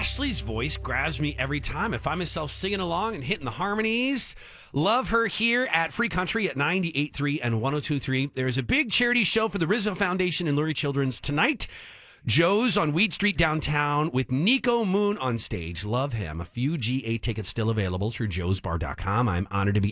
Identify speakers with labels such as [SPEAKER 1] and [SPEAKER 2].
[SPEAKER 1] Ashley's voice grabs me every time. I find myself singing along and hitting the harmonies. Love her here at Free Country at 98.3 and 102.3. There's a big charity show for the Rizzo Foundation and Lurie Children's tonight. Joe's on Weed Street downtown with Nico Moon on stage. Love him. A few GA tickets still available through joesbar.com. I'm honored to be